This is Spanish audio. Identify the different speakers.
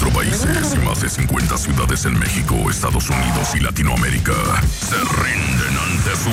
Speaker 1: 24 países y más de 50 ciudades en México, Estados Unidos y Latinoamérica se rinden ante su